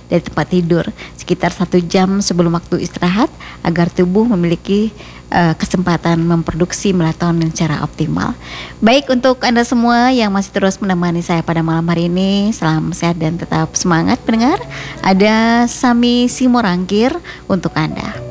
dari tempat tidur sekitar 1 jam sebelum waktu istirahat agar tubuh memiliki kesempatan memproduksi melatonin secara optimal. Baik, untuk Anda semua yang masih terus menemani saya pada malam hari ini, salam sehat dan tetap semangat pendengar. Ada Sami Simorangkir untuk Anda.